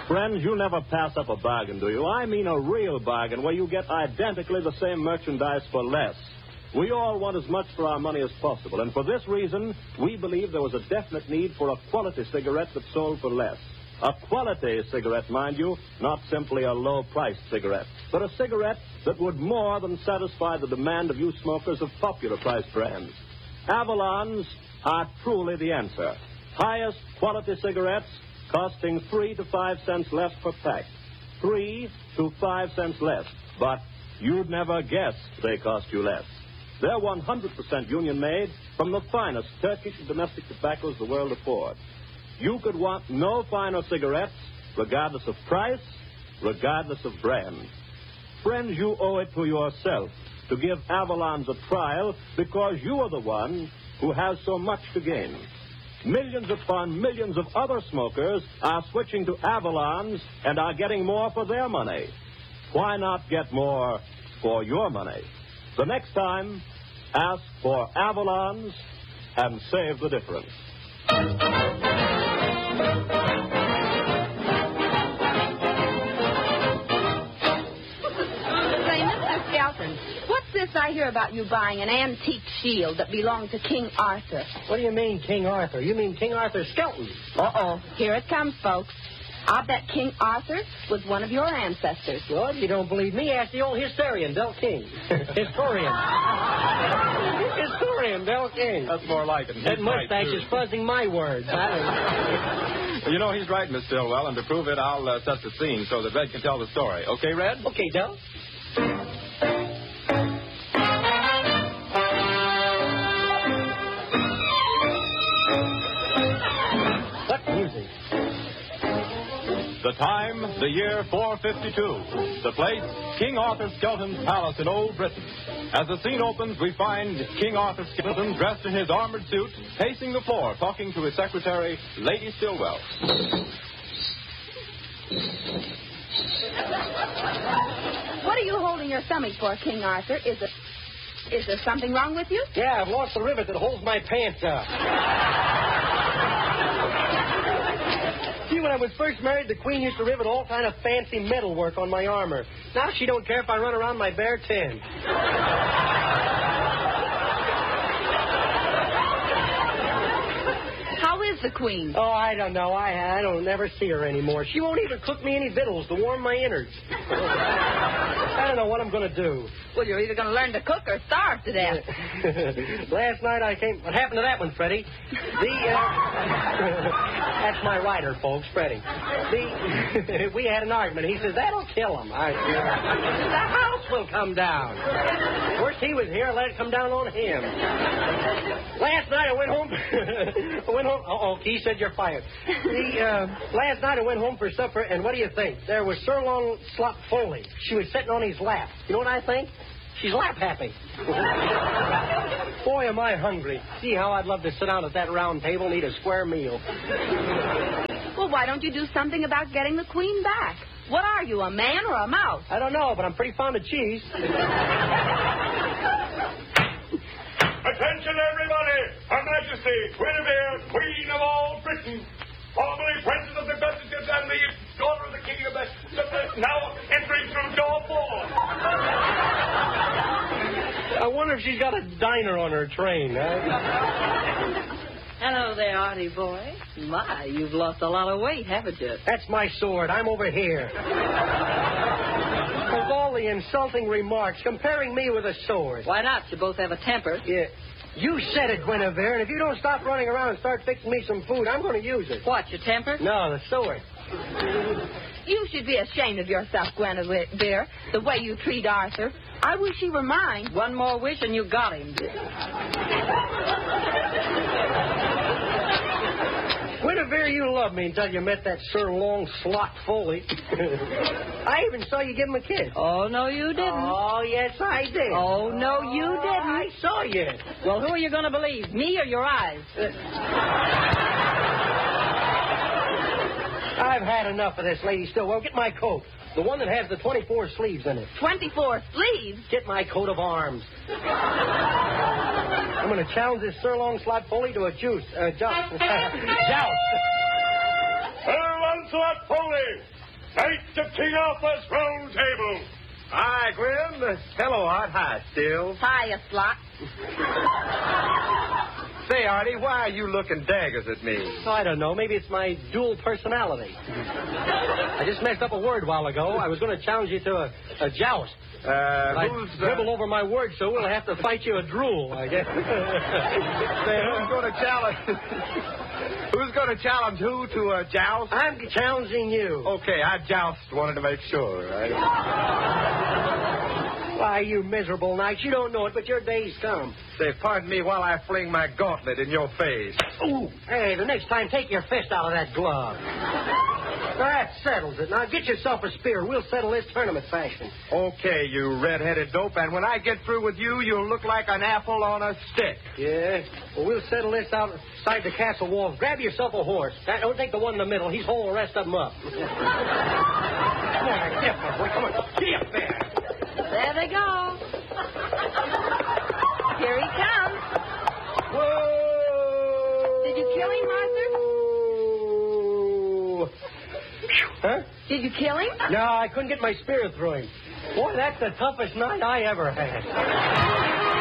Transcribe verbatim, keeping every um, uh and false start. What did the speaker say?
Friends, you never pass up a bargain, do you? I mean a real bargain where you get identically the same merchandise for less. We all want as much for our money as possible, and for this reason, we believe there was a definite need for a quality cigarette that sold for less. A quality cigarette, mind you, not simply a low-priced cigarette, but a cigarette that would more than satisfy the demand of you smokers of popular-priced brands. Avalons are truly the answer. Highest quality cigarettes costing three to five cents less per pack. Three to five cents less. But you'd never guess they cost you less. They're one hundred percent union-made from the finest Turkish and domestic tobaccos the world affords. You could want no finer cigarettes, regardless of price, regardless of brand. Friends, you owe it to yourself to give Avalons a trial because you are the one who has so much to gain. Millions upon millions of other smokers are switching to Avalons and are getting more for their money. Why not get more for your money? The next time, ask for Avalons and save the difference. Say, Mister Skelton, what's this I hear about you buying an antique shield that belonged to King Arthur? What do you mean, King Arthur? You mean King Arthur Skelton? Uh-oh. Here it comes, folks. I bet King Arthur was one of your ancestors. Well, if you don't believe me, ask the old historian, Del King. Historian. Historian, Del King. That's more like it. That mustache is fuzzing my words. I You know, he's right, Miss Stillwell, and to prove it, I'll uh, set the scene so that Red can tell the story. Okay, Red? Okay, Del. What music? The time, the year four fifty-two. The place, King Arthur Skelton's palace in Old Britain. As the scene opens, we find King Arthur Skelton dressed in his armored suit, pacing the floor, talking to his secretary, Lady Stillwell. What are you holding your stomach for, King Arthur? Is it, is there something wrong with you? Yeah, I've lost the rivet that holds my pants up. See, when I was first married, the Queen used to rivet all kind of fancy metalwork on my armor. Now she don't care if I run around my bare tin. How is the Queen? Oh, I don't know. I I don't never see her anymore. She won't even cook me any victuals to warm my innards. I don't know what I'm going to do. Well, you're either going to learn to cook or starve to death. Last night I came... What happened to that one, Freddie? The, uh... That's my writer, folks, Freddie. The... We had an argument. He says, that'll kill him. I... The house will come down. Worst he was here, I let it come down on him. Last night I went home... I went home... Uh-oh, Key said you're fired. The, uh... Last night I went home for supper, and what do you think? There was Sirloin Slop Foley. She was sitting on his lap. You know what I think? She's lap happy. Boy, am I hungry. See how I'd love to sit down at that round table and eat a square meal. Well, why don't you do something about getting the Queen back? What are you, a man or a mouse? I don't know, but I'm pretty fond of cheese. Attention, everybody! Her Majesty, Guinevere, Queen of all Britain, formerly Princess of the Duchesses and the daughter of the King of the... now entering through door four. I wonder if she's got a diner on her train, huh? Hello there, Artie boy. My, you've lost a lot of weight, haven't you? That's my sword. I'm over here. Of all the insulting remarks, comparing me with a sword. Why not? You both have a temper. Yeah. You said it, Guinevere, and if you don't stop running around and start fixing me some food, I'm going to use it. What, your temper? No, the sword. You should be ashamed of yourself, Guinevere, the way you treat Arthur. I wish he were mine. One more wish and you got him. Guinevere, you loved me until you met that Sirloin Slop Foley. I even saw you give him a kiss. Oh, no, you didn't. Oh, yes, I did. Oh, no, you Oh, didn't. I saw you. Well, who are you going to believe, me or your eyes? I've had enough of this, Lady Stillwell. Get my coat. The one that has the twenty-four sleeves in it. twenty-four sleeves? Get my coat of arms. I'm going to challenge this Sirloin Slop Foley to a juice. Uh, joust. Joust. Well, once Launcelot Foley, Knight of King Arthur's Round Table. Hi, Gwen. Hello, Art. Hi, Still. Hiya, Slot. Say, Artie, why are you looking daggers at me? Oh, I don't know. Maybe it's my dual personality. I just messed up a word while ago. I was going to challenge you to a, a joust. Uh, I who's... dribble over my words, so we'll have to fight you a drool, I guess. Say, who's going to challenge... Who's going to challenge who to a joust? I'm challenging you. Okay, I joust. Wanted to make sure. Right? Why, you miserable knight. You don't know it, but your day's come. Say, pardon me while I fling my gauntlet in your face. Ooh. Hey, the next time, take your fist out of that glove. That settles it. Now, get yourself a spear. We'll settle this tournament fashion. Okay, you red-headed dope, and when I get through with you, you'll look like an apple on a stick. Yeah? Well, we'll settle this outside the castle walls. Grab yourself a horse. That, don't take the one in the middle. He's holding the rest of them up. Come on, get up, boy. Come on. Get up there. There they go. Here he comes. Whoa! Did you kill him, Arthur? Huh? Did you kill him? No, I couldn't get my spear through him. Boy, that's the toughest night I ever had.